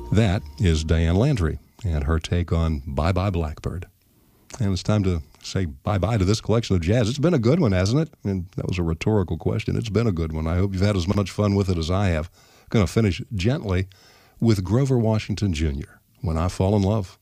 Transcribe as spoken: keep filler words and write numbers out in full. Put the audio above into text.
That is Diane Landry and her take on Bye Bye Blackbird. And it's time to say bye-bye to this collection of jazz. It's been a good one, hasn't it? And that was a rhetorical question. It's been a good one. I hope you've had as much fun with it as I have. Going to finish gently with Grover Washington Junior, When I Fall in Love.